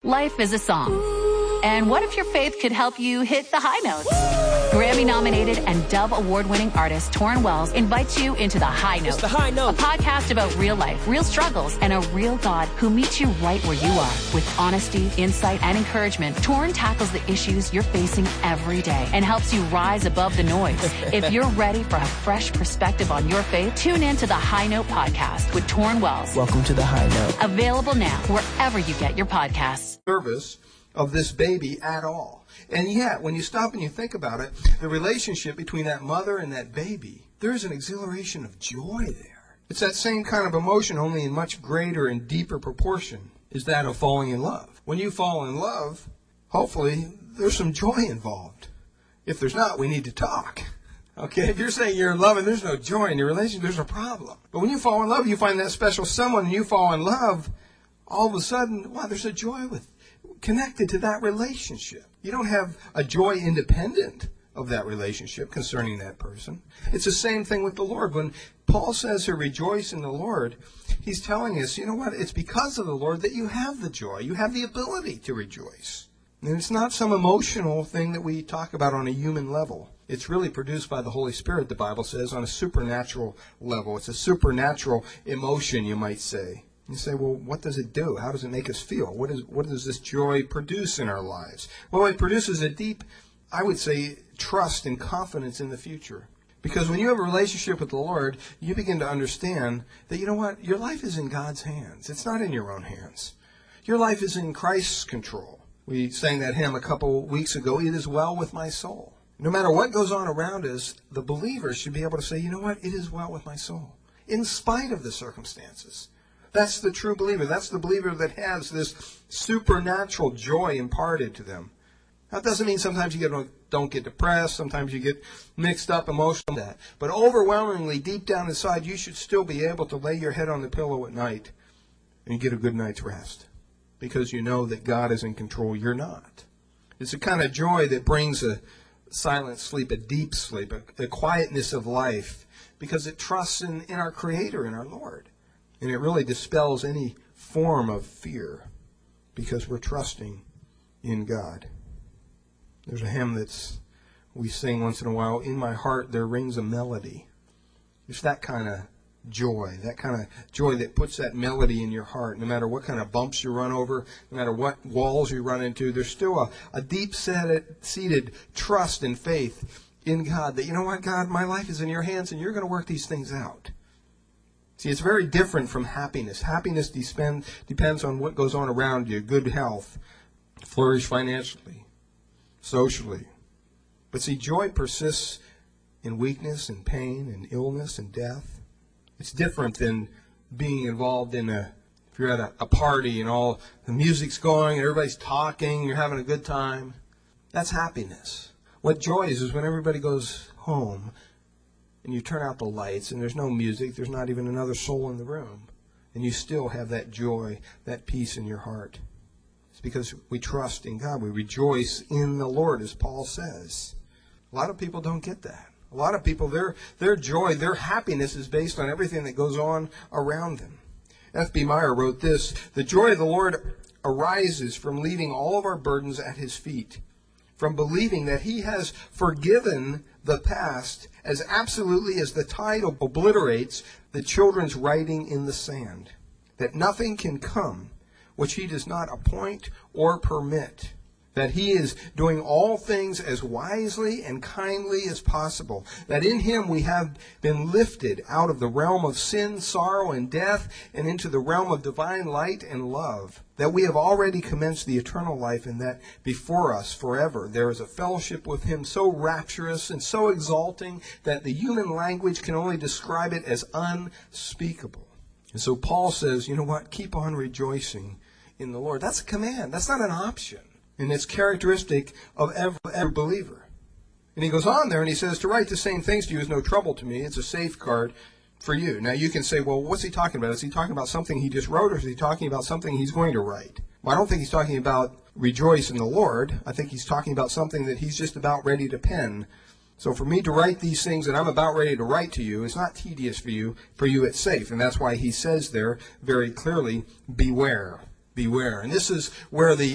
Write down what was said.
Life is a song. And what if your faith could help you hit the high notes? Grammy-nominated and Dove Award-winning artist Torrin Wells invites you into The High Note. It's The High Note. A podcast about real life, real struggles, and a real God who meets you right where you are. With honesty, insight, and encouragement, Torrin tackles the issues you're facing every day and helps you rise above the noise. If you're ready for a fresh perspective on your faith, tune in to The High Note podcast with Torrin Wells. Welcome to The High Note. Available now wherever you get your podcasts. Service of this baby at all. And yet, when you stop and you think about it, the relationship between that mother and that baby, there is an exhilaration of joy there. It's that same kind of emotion, only in much greater and deeper proportion, is that of falling in love. When you fall in love, hopefully, there's some joy involved. If there's not, we need to talk. Okay, if you're saying you're in love and there's no joy in your relationship, there's a problem. But when you fall in love, you find that special someone and you fall in love, all of a sudden, wow, there's a joy connected to that relationship. You don't have a joy independent of that relationship concerning that person. It's the same thing with the Lord. When Paul says here, rejoice in the Lord, he's telling us, you know what, it's because of the Lord that you have the joy. You have the ability to rejoice. And it's not some emotional thing that we talk about on a human level. It's really produced by the Holy Spirit, the Bible says, on a supernatural level. It's a supernatural emotion, you might say. You say, well, what does it do? How does it make us feel? What does this joy produce in our lives? Well, it produces a deep, I would say, trust and confidence in the future. Because when you have a relationship with the Lord, you begin to understand that, you know what, your life is in God's hands. It's not in your own hands. Your life is in Christ's control. We sang that hymn a couple weeks ago, It Is Well With My Soul. No matter what goes on around us, the believer should be able to say, you know what, it is well with my soul, in spite of the circumstances. That's the true believer. That's the believer that has this supernatural joy imparted to them. That doesn't mean sometimes you don't get depressed. Sometimes you get mixed up emotionally. But overwhelmingly, deep down inside, you should still be able to lay your head on the pillow at night and get a good night's rest. Because you know that God is in control. You're not. It's a kind of joy that brings a silent sleep, a deep sleep, a quietness of life. Because it trusts in our Creator, in our Lord. And it really dispels any form of fear because we're trusting in God. There's a hymn we sing once in a while, In My Heart There Rings a Melody. It's that kind of joy that puts that melody in your heart. No matter what kind of bumps you run over, no matter what walls you run into, there's still a deep-seated trust and faith in God that, you know what, God, my life is in your hands and you're going to work these things out. See, it's very different from happiness. Happiness depends on what goes on around you, good health, flourish financially, socially. But see, joy persists in weakness and pain and illness and death. It's different than being involved in if you're at a party and all the music's going and everybody's talking, you're having a good time. That's happiness. What joy is when everybody goes home and you turn out the lights, and there's no music, there's not even another soul in the room, and you still have that joy, that peace in your heart. It's because we trust in God. We rejoice in the Lord, as Paul says. A lot of people don't get that. A lot of people, their joy, their happiness is based on everything that goes on around them. F.B. Meyer wrote this, the joy of the Lord arises from leaving all of our burdens at His feet, from believing that He has forgiven the past as absolutely as the tide obliterates the children's writing in the sand, that nothing can come which He does not appoint or permit, that He is doing all things as wisely and kindly as possible, that in Him we have been lifted out of the realm of sin, sorrow, and death, and into the realm of divine light and love, that we have already commenced the eternal life, and that before us forever there is a fellowship with Him so rapturous and so exalting that the human language can only describe it as unspeakable. And so Paul says, you know what, keep on rejoicing in the Lord. That's a command. That's not an option. And it's characteristic of every believer. And he goes on there and he says, to write the same things to you is no trouble to me. It's a safeguard for you. Now you can say, well, what's he talking about? Is he talking about something he just wrote, or is he talking about something he's going to write? Well, I don't think he's talking about rejoice in the Lord. I think he's talking about something that he's just about ready to pen. So for me to write these things that I'm about ready to write to you is not tedious for you. For you it's safe. And that's why he says there very clearly, beware. Beware. And this is where the